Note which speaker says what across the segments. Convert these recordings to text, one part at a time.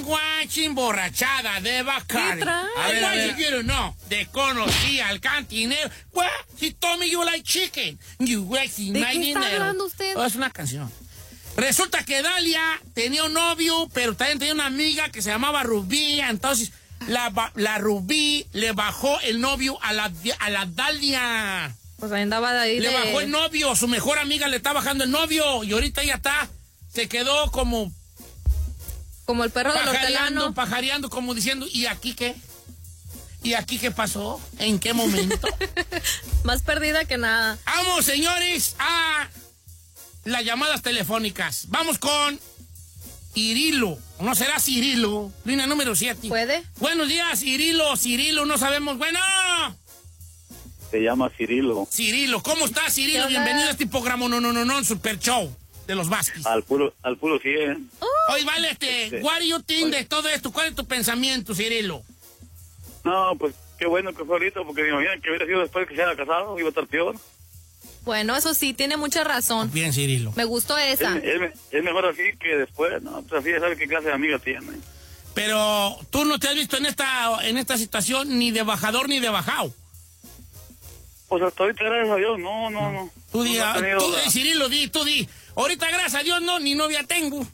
Speaker 1: guachi emborrachada de Bacardi.
Speaker 2: ¿Qué trae?
Speaker 1: A ver. No, te conocí al cantinero. What? He told me you like chicken. You wasting
Speaker 2: ¿De
Speaker 1: my
Speaker 2: qué está
Speaker 1: dinero.
Speaker 2: hablando usted?
Speaker 1: Oh, es una canción. Resulta que Dalia tenía un novio, pero también tenía una amiga que se llamaba Rubí. Entonces, la Rubí le bajó el novio a la Dalia.
Speaker 2: Pues andaba de ahí.
Speaker 1: Le bajó el novio, su mejor amiga le está bajando el novio. Y ahorita ella se quedó como
Speaker 2: el perro del hortelano.
Speaker 1: pajareando, como diciendo, ¿y aquí qué? ¿Y aquí qué pasó? ¿En qué momento?
Speaker 2: Más perdida que nada.
Speaker 1: Vamos, señores, a las llamadas telefónicas. Vamos con Cirilo. ¿No será Cirilo? Línea número 7.
Speaker 2: ¿Puede?
Speaker 1: Buenos días, Cirilo, no sabemos. Bueno.
Speaker 3: Se llama Cirilo.
Speaker 1: Cirilo, ¿cómo estás, Cirilo? Bienvenido a este programa, no, Super Show de los Vázquez.
Speaker 3: Al puro 100.
Speaker 1: Oye, vale, what do you think de todo esto? ¿Cuál es tu pensamiento, Cirilo?
Speaker 3: No, pues qué bueno que fue ahorita, porque me imagino que hubiera sido después que se haya casado, iba a estar peor.
Speaker 2: Bueno, eso sí, tiene mucha razón.
Speaker 1: Bien, Cirilo.
Speaker 2: Me gustó esa.
Speaker 3: Es mejor así que después, ¿no? Pues así ya sabe qué clase de amiga tiene.
Speaker 1: Pero tú no te has visto en esta situación ni de bajador ni de bajado.
Speaker 3: Pues hasta ahorita, gracias a Dios, no.
Speaker 1: Tú di,
Speaker 3: no he tenido
Speaker 1: Cirilo, tú di. Ahorita, gracias a Dios, no, ni novia tengo.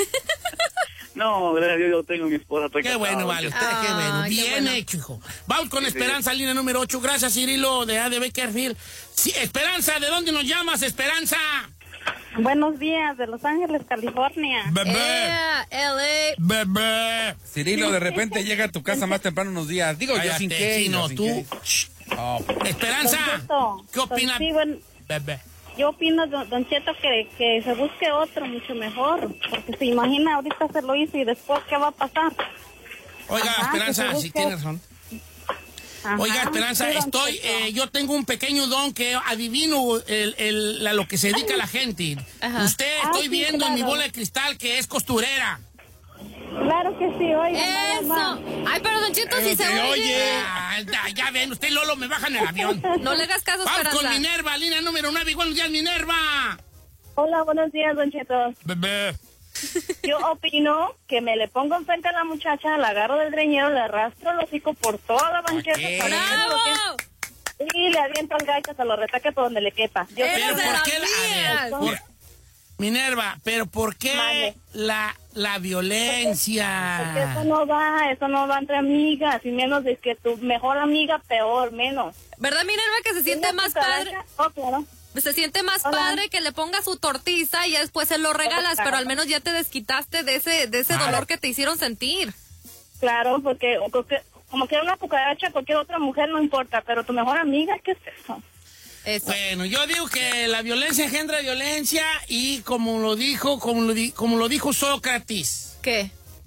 Speaker 3: No, gracias a Dios, yo tengo mi esposa.
Speaker 1: Qué bueno, vale. Qué bueno. Bien hecho, hijo. Vamos con Esperanza, línea número 8. Gracias, Cirilo, de ADB Beckerfield. Sí, Esperanza, ¿de dónde nos llamas, Esperanza?
Speaker 4: Buenos días, de Los Ángeles, California.
Speaker 1: Bebé.
Speaker 2: LA.
Speaker 1: Bebé.
Speaker 5: Cirilo, de repente llega a tu casa más temprano unos días. Digo, yo sin qué.
Speaker 1: No,
Speaker 5: sin
Speaker 1: tú.
Speaker 5: qué. Oh.
Speaker 1: Esperanza,
Speaker 4: Don Cheto,
Speaker 1: ¿qué opinas?
Speaker 4: pues sí, bueno,
Speaker 1: Bebé.
Speaker 4: yo opino, don Cheto, que se busque otro mucho mejor. Porque se imagina, ahorita se lo hizo y después, ¿qué va a pasar?
Speaker 1: Oiga,
Speaker 4: Ajá,
Speaker 1: Esperanza,
Speaker 4: que se
Speaker 1: si
Speaker 4: busque.
Speaker 1: tienes razón.
Speaker 4: Ajá,
Speaker 1: Oiga, Esperanza,
Speaker 4: sí, don Cheto.
Speaker 1: yo tengo un pequeño don que adivino lo que se dedica la gente.
Speaker 2: Ajá.
Speaker 1: Usted, estoy
Speaker 4: sí,
Speaker 1: viendo en mi
Speaker 4: claro.
Speaker 1: bola de cristal que es costurera.
Speaker 4: Claro que sí, oiga.
Speaker 2: Eso. Ay, pero Don Cheto, si se oye.
Speaker 1: Ya ven, usted y Lolo me bajan el avión.
Speaker 2: No le hagas caso,
Speaker 1: Vamos
Speaker 2: Esperanza.
Speaker 1: con Minerva, línea número 9. Buenos días, Minerva.
Speaker 4: Hola, buenos días, don Cheto.
Speaker 1: Bebé.
Speaker 4: Yo opino que me le pongo enfrente a la muchacha, la agarro del greñero, le arrastro el hocico por toda la banqueta.
Speaker 1: ¿Qué?
Speaker 2: ¡Bravo!
Speaker 4: Y le aviento al gacho, se lo retaque por donde le quepa. Yo
Speaker 2: Eres
Speaker 1: Pero
Speaker 2: de
Speaker 1: ¿por
Speaker 2: las
Speaker 1: qué
Speaker 2: mías.
Speaker 1: Minerva, pero ¿por qué
Speaker 4: Vale.
Speaker 1: la
Speaker 4: Porque
Speaker 1: violencia?
Speaker 4: eso no va entre amigas, y menos de que tu mejor amiga, peor, menos.
Speaker 2: ¿Verdad, Minerva, que se siente más padre?
Speaker 4: Oh, claro.
Speaker 2: Se siente más
Speaker 4: Hola.
Speaker 2: padre que le pongas su tortiza y ya después se lo regalas, pero al menos ya te desquitaste de ese
Speaker 1: Claro.
Speaker 2: dolor que te hicieron sentir.
Speaker 4: Claro, porque como que una cucaracha, cualquier otra mujer no importa, pero tu mejor amiga, ¿qué es eso?
Speaker 2: Eso.
Speaker 1: Bueno, yo digo que la violencia engendra violencia y como lo dijo Sócrates.
Speaker 2: ¿Qué?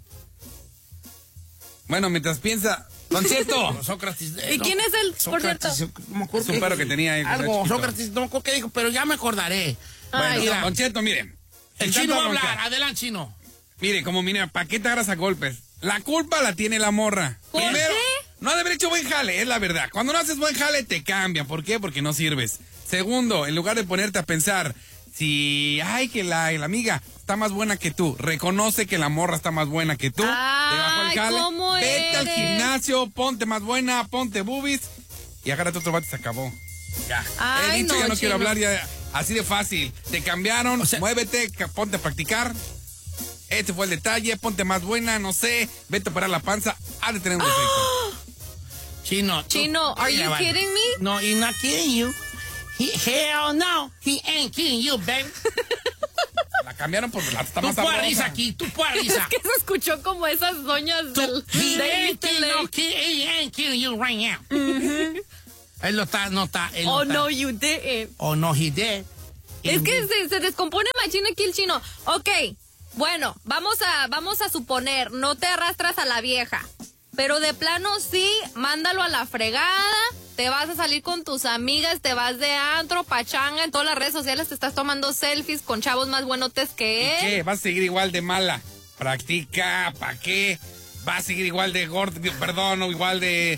Speaker 5: Bueno, mientras piensa. Concierto.
Speaker 1: Sócrates.
Speaker 2: ¿Y quién es él, por cierto?
Speaker 1: No me acuerdo
Speaker 5: Es un
Speaker 1: qué
Speaker 5: perro
Speaker 1: dijo.
Speaker 5: que tenía ahí,
Speaker 1: Algo,
Speaker 5: chiquito.
Speaker 1: Sócrates, no me acuerdo qué dijo, pero ya me acordaré.
Speaker 2: Ay,
Speaker 1: Mira,
Speaker 5: Don Cheto, mire.
Speaker 1: el
Speaker 5: sin
Speaker 1: chino va a
Speaker 5: tanta
Speaker 1: hablar.
Speaker 5: bronca.
Speaker 1: Adelante, chino.
Speaker 5: Mire, como mira, ¿para qué te agarras a golpes? La culpa la tiene la morra.
Speaker 2: ¿Por
Speaker 5: Primero,
Speaker 2: qué?
Speaker 5: no ha de haber hecho buen jale, es la verdad. Cuando no haces buen jale, te cambian. ¿Por qué? Porque no sirves. Segundo, en lugar de ponerte a pensar, si, ay, que la amiga está más buena que tú, reconoce que la morra está más buena que tú, te bajó el
Speaker 2: Ay,
Speaker 5: jale,
Speaker 2: ¿cómo
Speaker 5: vete al
Speaker 2: eres?
Speaker 5: gimnasio, ponte más buena, ponte boobies y agárrate otro bate, se acabó. Ya.
Speaker 2: Ay,
Speaker 5: He dicho,
Speaker 2: no,
Speaker 5: ya no quiero
Speaker 2: chino.
Speaker 5: hablar, ya así de fácil. Te cambiaron,
Speaker 1: O sea-
Speaker 5: muévete, ponte a practicar. Este fue el detalle, ponte más buena, no sé, vete a parar la panza, ha de tener un defecto.
Speaker 1: Chino. tú-
Speaker 2: Chino, are
Speaker 1: Ya
Speaker 2: you
Speaker 1: va.
Speaker 2: kidding me?
Speaker 1: No, he's not kidding you. Hell no, he ain't kidding you, baby.
Speaker 5: La cambiaron por la está
Speaker 1: Tú
Speaker 5: más
Speaker 1: puedes
Speaker 5: sabrosa.
Speaker 1: risa aquí, tú puedes risa.
Speaker 2: Es que se escuchó como esas doñas del
Speaker 1: He
Speaker 2: de
Speaker 1: ain't kidding,
Speaker 2: Italy.
Speaker 1: no, he ain't kidding you right now. Él no está. Él
Speaker 2: Oh,
Speaker 1: está.
Speaker 2: no, you didn't.
Speaker 1: Oh, no, he did.
Speaker 2: Es que se descompone machina aquí el chino. Ok, bueno, vamos a suponer, no te arrastras a la vieja, pero de plano sí, mándalo a la fregada, te vas a salir con tus amigas, te vas de antro, pachanga, en todas las redes sociales te estás tomando selfies con chavos más buenotes que él.
Speaker 5: ¿Qué? ¿Vas a seguir igual de mala? Practica, ¿para qué? ¿Vas a seguir igual de gordo, perdón, o igual de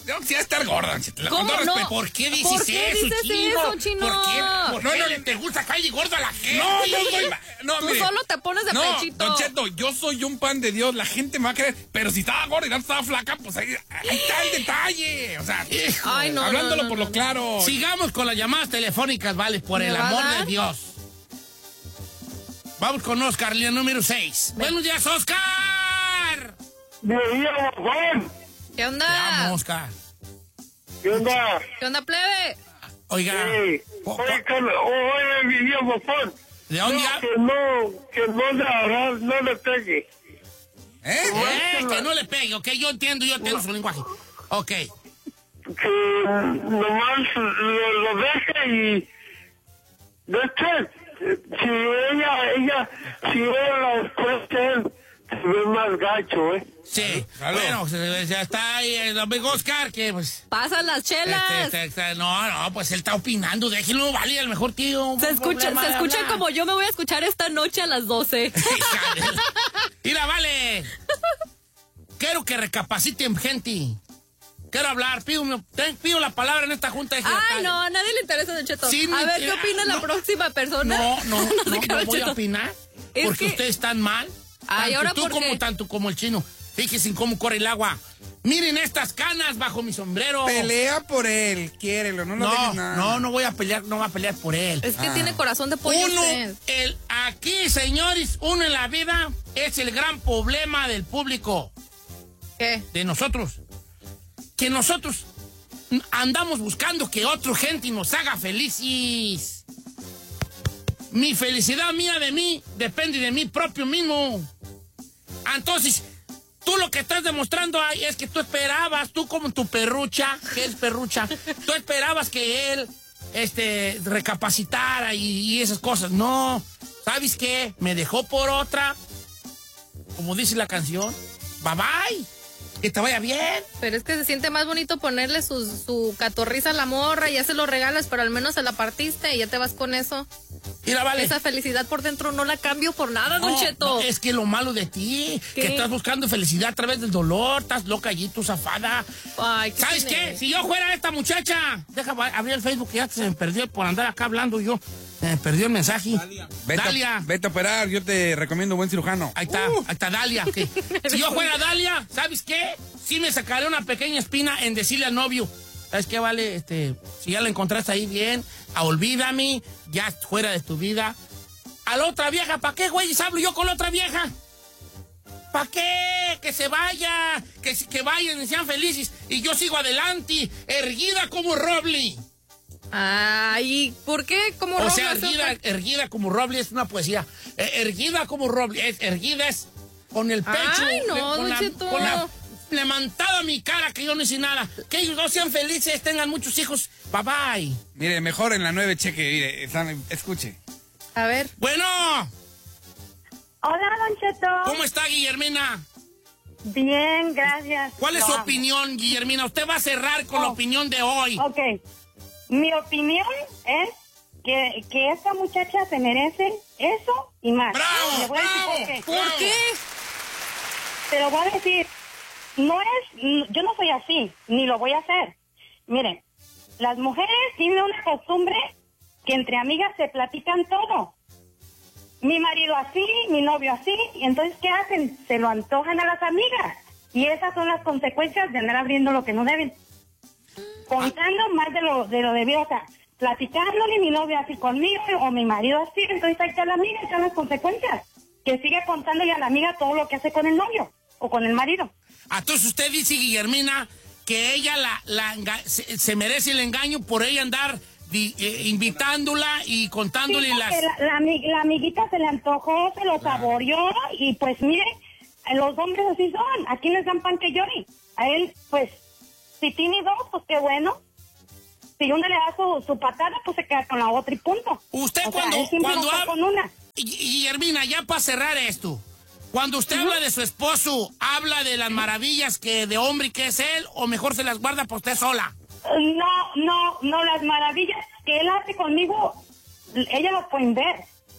Speaker 5: Yo quisiera estar gorda, Don Cheto.
Speaker 2: ¿Cómo
Speaker 5: Con todo
Speaker 2: no?
Speaker 5: respeto.
Speaker 1: ¿Por qué dices
Speaker 2: ¿Por qué
Speaker 1: eso,
Speaker 2: dices
Speaker 1: Chino?
Speaker 2: eso, Chino?
Speaker 1: ¿Por qué? ¿Por
Speaker 5: No,
Speaker 1: qué
Speaker 5: no,
Speaker 1: le te gusta calle gordo a la gente?
Speaker 5: No, no,
Speaker 2: Tú
Speaker 5: mire.
Speaker 2: solo te pones de
Speaker 5: No,
Speaker 2: pechito.
Speaker 5: Don Cheto, yo soy un pan de Dios, la gente me va a creer, pero si estaba gorda y no estaba flaca, pues ahí está el detalle. O sea,
Speaker 2: Ay, no,
Speaker 5: hablándolo
Speaker 2: no,
Speaker 5: por
Speaker 2: no,
Speaker 5: lo claro.
Speaker 1: Sigamos con las llamadas telefónicas, vale, por
Speaker 2: ¿Me
Speaker 1: el
Speaker 2: va a
Speaker 1: amor
Speaker 2: dar?
Speaker 1: de Dios. Vamos con Oscar, línea número 6. Buenos días, Oscar.
Speaker 3: Buenos días, Juan.
Speaker 2: ¿Qué
Speaker 1: Te
Speaker 2: onda?
Speaker 1: amo, Oscar.
Speaker 3: ¿Qué onda?
Speaker 2: ¿Qué onda, plebe?
Speaker 1: Oiga,
Speaker 3: Oye, mi viejo Juan.
Speaker 1: ¿de dónde ya?
Speaker 3: Que no le pegue.
Speaker 1: Que no le pegue, ok, yo entiendo su lenguaje. Ok.
Speaker 3: Que nomás lo deje y... Si ella la escucha, se ve más gacho, ¿eh?
Speaker 1: Sí,
Speaker 5: Salud.
Speaker 1: bueno, ya está ahí el amigo Oscar, que pues...
Speaker 2: Pasan las chelas.
Speaker 1: No, pues él está opinando, déjenlo, vale, al mejor tío.
Speaker 2: Se escucha como yo me voy a escuchar esta noche a las 12.
Speaker 1: Mira, vale. Quiero que recapaciten, gente. Quiero hablar, pido la palabra en esta junta de
Speaker 2: Ay,
Speaker 1: ejidatarios.
Speaker 2: no, a nadie le interesa, Don Cheto.
Speaker 1: Sí,
Speaker 2: A ver, ¿qué opina la
Speaker 1: no.
Speaker 2: próxima persona?
Speaker 1: No
Speaker 2: Don
Speaker 1: voy a
Speaker 2: Cheto.
Speaker 1: opinar.
Speaker 2: Es
Speaker 1: Porque
Speaker 2: que-
Speaker 1: ustedes están mal.
Speaker 2: Ay,
Speaker 1: Tanto
Speaker 2: ¿ahora
Speaker 1: tú
Speaker 2: por qué?
Speaker 1: tanto como el chino. Fíjense en cómo corre el agua. Miren estas canas bajo mi sombrero.
Speaker 5: Pelea por él, quiérelo, no lo dejes nada.
Speaker 1: No voy a pelear, no va a pelear por él.
Speaker 2: Es que tiene corazón de pollo usted.
Speaker 1: Aquí, señores, uno en la vida es el gran problema del público,
Speaker 2: ¿Qué?
Speaker 1: de nosotros. Que nosotros andamos buscando que otra gente nos haga felices. Mi felicidad mía de mí depende de mí propio mismo. Entonces, tú lo que estás demostrando ahí es que tú esperabas, tú como tu perrucha, que es perrucha, tú esperabas que él recapacitara y esas cosas. No, ¿sabes qué? Me dejó por otra, como dice la canción. Bye bye, que te vaya bien.
Speaker 2: Pero es que se siente más bonito ponerle su catorriza a la morra, ya se lo regalas, pero al menos se la partiste y ya te vas con eso.
Speaker 1: Mira, vale.
Speaker 2: Esa felicidad por dentro no la cambio por nada, Don Cheto.
Speaker 1: No, es que lo malo de ti,
Speaker 2: ¿Qué?
Speaker 1: que estás buscando felicidad a través del dolor, estás loca allí, tú zafada.
Speaker 2: Ay, ¿qué
Speaker 1: ¿Sabes
Speaker 2: tiene?
Speaker 1: qué? Si yo fuera esta muchacha, deja abrir el Facebook, que ya se me perdió por andar acá hablando yo. Se me perdió el mensaje. Dalia.
Speaker 5: Vete a operar, yo te recomiendo un buen cirujano.
Speaker 1: Ahí está Dalia. Que si yo fuera Dalia, ¿sabes qué? Sí me sacaré una pequeña espina en decirle al novio. ¿Sabes qué, vale? Si ya la encontraste ahí bien, olvídame, ya fuera de tu vida. A la otra vieja, ¿para qué, güey? ¿Hablo yo con la otra vieja? ¿Para qué? Que se vaya, que vayan y sean felices. Y yo sigo adelante, erguida como roble.
Speaker 2: Ay, ¿por qué? ¿Cómo
Speaker 1: O sea,
Speaker 2: roble?
Speaker 1: erguida como roble es una poesía. Erguida como roble, erguida es con el pecho.
Speaker 2: Ay, no,
Speaker 1: con
Speaker 2: Don Cheto.
Speaker 1: con la levantada mi cara, que yo no hice nada. Que ellos dos sean felices, tengan muchos hijos. Bye bye.
Speaker 5: Mire, mejor en la 9 cheque, mire, escuche.
Speaker 2: A ver.
Speaker 1: Bueno,
Speaker 4: Hola, Don Cheto.
Speaker 1: ¿cómo está, Guillermina?
Speaker 4: Bien, gracias.
Speaker 1: ¿Cuál es
Speaker 4: Lo
Speaker 1: su
Speaker 4: amo.
Speaker 1: opinión, Guillermina? Usted va a cerrar con la opinión de hoy.
Speaker 4: Ok. Mi opinión es que esta muchacha se merece eso y más.
Speaker 1: ¡Bravo,
Speaker 4: Le voy a decir
Speaker 1: bravo!
Speaker 4: por qué.
Speaker 2: ¿Por qué?
Speaker 4: Te lo voy a decir. Yo no soy así, ni lo voy a hacer. Miren, las mujeres tienen una costumbre que entre amigas se platican todo. Mi marido así, mi novio así, y entonces ¿qué hacen? Se lo antojan a las amigas. Y esas son las consecuencias de andar abriendo lo que no deben. Contando más de lo debido, o sea, platicándole mi novio así conmigo o mi marido así, entonces ahí está la amiga, están las consecuencias. Que sigue contándole a la amiga todo lo que hace con el novio o con el marido.
Speaker 1: Entonces usted dice, Guillermina, que ella se merece el engaño por ella andar invitándola y contándole
Speaker 4: Sí, la amiguita se le antojó, se lo saboreó y pues mire, los hombres así son, aquí les dan pan que llore. A él, pues, si tiene dos, pues qué bueno. Si uno le da su patada, pues se queda con la otra y punto.
Speaker 1: Usted
Speaker 4: O sea,
Speaker 1: cuando
Speaker 4: él siempre va a estar con una.
Speaker 1: Guillermina, ya para cerrar esto, cuando usted habla de su esposo, ¿habla de las maravillas de hombre que es él o mejor se las guarda para usted sola?
Speaker 4: No, las maravillas que él hace conmigo, ellas lo pueden ver.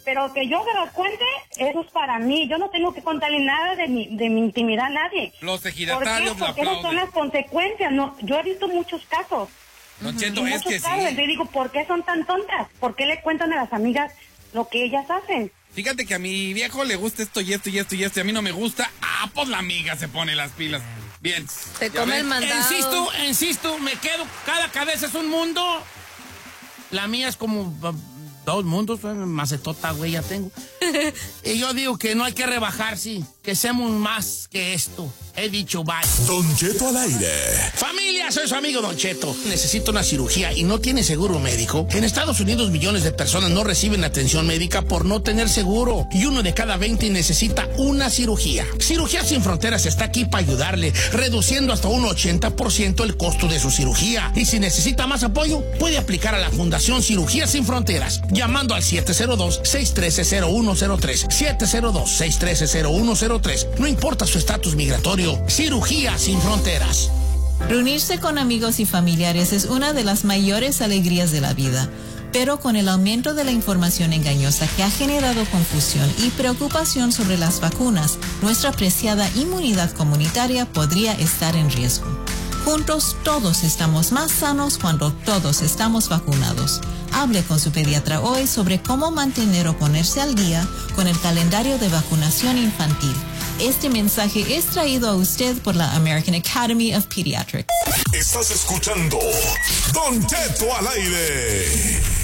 Speaker 4: Pero que yo me lo cuente, eso es para mí. Yo no tengo que contarle nada de mi intimidad a nadie.
Speaker 5: Los ejidatarios
Speaker 4: ¿Por qué? Porque esas son las consecuencias. No, yo he visto muchos casos.
Speaker 5: Don Cheto, es que sí.
Speaker 4: Yo digo, ¿por qué son tan tontas? ¿Por qué le cuentan a las amigas lo que ellas hacen?
Speaker 5: Fíjate que a mi viejo le gusta esto y esto y esto y esto, y a mí no me gusta. Ah, pues la amiga se pone las pilas. Bien.
Speaker 2: Se come el mandado.
Speaker 1: Insisto, me quedo, cada cabeza es un mundo. La mía es como 2 mundos, macetota, güey, ya tengo. Y yo digo que no hay que rebajar, sí, que seamos más que esto. He dicho bye.
Speaker 6: Don Cheto al aire.
Speaker 1: Familia, soy su amigo Don Cheto. Necesito una cirugía y no tiene seguro médico. En Estados Unidos millones de personas no reciben atención médica por no tener seguro. Y 1 de cada 20 necesita una cirugía. Cirugía Sin Fronteras está aquí para ayudarle, reduciendo hasta un 80% el costo de su cirugía. Y si necesita más apoyo, puede aplicar a la Fundación Cirugía Sin Fronteras, llamando al 702-613-0103. 702-613-0103. No importa su estatus migratorio. Cirugía Sin Fronteras.
Speaker 7: Reunirse con amigos y familiares es una de las mayores alegrías de la vida, pero con el aumento de la información engañosa que ha generado confusión y preocupación sobre las vacunas, nuestra preciada inmunidad comunitaria podría estar en riesgo. Juntos todos estamos más sanos cuando todos estamos vacunados. Hable con su pediatra hoy sobre cómo mantener o ponerse al día con el calendario de vacunación infantil. Este mensaje es traído a usted por la American Academy of Pediatrics.
Speaker 6: Estás escuchando Don Cheto al aire.